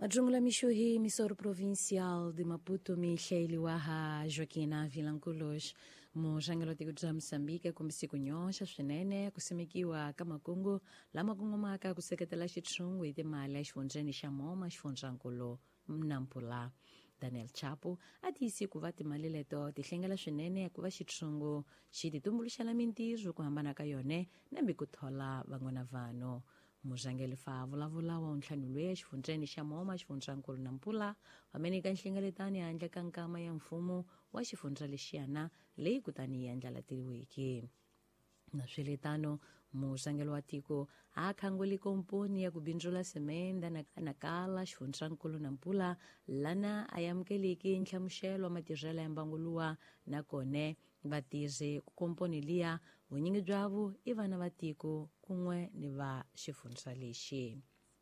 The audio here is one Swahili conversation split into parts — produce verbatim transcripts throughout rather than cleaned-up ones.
Majungula mishuhi misoro provincial de Maputo mi Waha Joaquina Vilanculos mo jangelo tiku ja Msambika kumsikunyosha swinene kusemekiwa kama Kongo la makungu maka kuseketela xitshungu ite mali xifundjeni xa moma xifundjankulo mnampula. Daniel Chapo atisi kuva timali leto tihlengela swinene kuva xitshungu xi titumbuluxela mintirho ku hambana ka yone nambi ku thola van'wana vanhu. Mujangeli fa vulavula wa untlhanu lwe xifundjeni xa moma xifundjankulu nampula wamenika nhlengeletani handle ka nkama ya mfumo wa xifundja lexiyana leyi kutani yi andlalateriweke. Na swiletano mujangeli wa tiko a khangoli komponi ya kubindzula semenda na nakala xifundjankulu nampula lana a yamukeleki nhlamuxelo wa matirhelo ya mbanguluwa na kone vatirhi ku komponi liya vunyingi byavo i vana va tiko kun'we ni va xifundza lexi.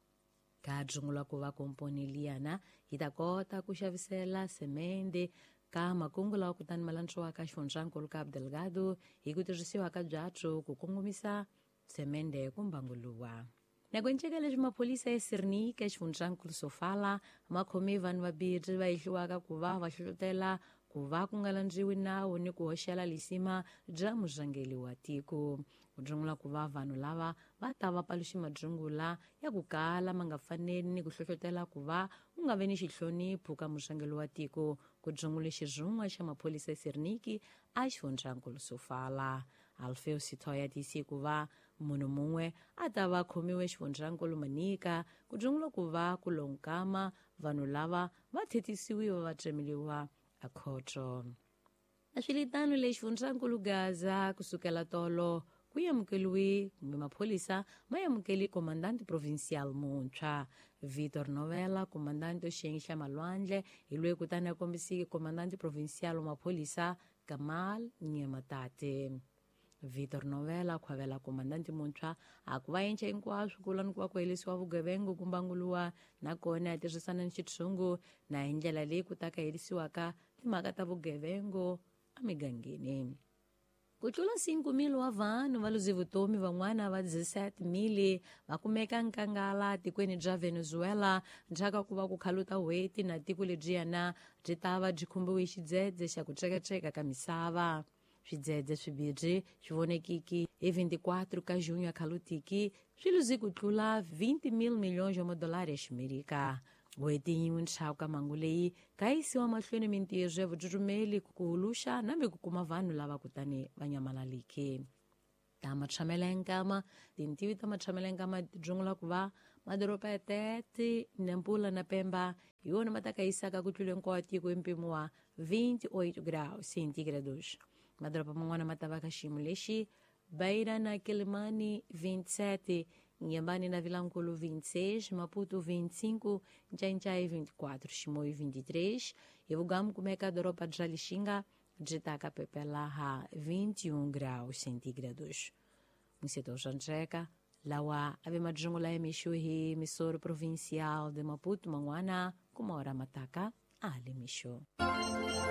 Ka dzungula ku va komponi liyana yi ta kota ku xavisela semende ka makungula wa kutani malantswiwa ka xifundzankulu Cabo Delgado hi ku tirhisiwa ka byatso ku kongomisa semende ku mbanguluwa. Na ku enceka leswi mapholisa ya Sirnika xifundzankulu Sofala makhomi vanhu vabirhi va hihliwaka ku va va hlohlotela ku va ku nga landziwi nawu ni ku hoxela lisima bya mujangeli wa tiko. Ku dzungula ku va vanhu lava va ta va paluxi madzungula ya ku kala ma nga faneli ni ku hlohlotela ku va ku nga ve ni xihlonipho ka mujangeli wa tiko ku dzungule xizun'wa xa mapholisa ya Sirniki a xifundzankulu Sofala. Alfeo Sithoya tisi ku va munhu mungwe a ta va khomiwe xifundzankulu Manika ku dzungula ku va ku lonkama vanhu lava va thetisiwiwa va tsemeliwa a khoto. Na swilitano le xifundzankulu Gaza kusukela tolo ku yamukeliwi kumbe mapholisa ma yamukeli komandante provincial muntshwa Vitor Novella komandante xiyenge xa malwandle hi lweyi kutani a kombisiki komandante provincial wa mapholisa Kamal Nyematate. Vitor Novella khwavela komandante muntshwa a ku va yenca hinkwaswo ku lani ku va ku helisiwa vugevenga ku mbanguluwa na kona a tirhisana ni xitshungu na hi ndlela leyi ku ta ka helisiwaka timhaka ta vugevenga emigangeni. Ku tlula cinco mil wa vanhu va luze vutomi van'wana va dezesete mil va kumeka nkangala tikweni bya Venezuela ndzhaka ku va ku khaluta weti na tiko lebyiyana byi ta va byi khumbiwe xidzedze xa ku cekaceka ka misava. Swidzedze swibirhi swi vonekiki hi veintiquatro ka junho ya khalutiki swi luze ku tlula vinte mil milhões wa madolari ya ximerika. Weti yin'we ntshaku ka mangu leyi ka yisiwa mahlweni mintirho ya vutsutsumeleli ku huluxa nambe ku kuma vanhu lava kutani va nyamalalike. Ta matshamela ya nkama tintivi ta matshamela ya nkama dzungula ku va madoropa ya Tete, Nampula na Pemba hi wona ma ta ka yisaka ku tlula hinkwawo tiko hi mpimo wa vinte-oito graus centígrados. Madoropa man'wana ma ta va ka xiyimo lexi Beira na Quelimane vinte-sete, Inhambane na Vilanculo vinte-seis, Maputo vinte e cinco, Nchai-Nchai vinte e quatro, Chimoio vinte e três, e Vugamu kumeka doropa dza Lixinga bzitaka pepelaha vinte e um graus centígrados. Mseto Janjeka lawa ave madzungula ya mishuhi misoro provincial de Maputo man'wana kuma ora mataka ali misho.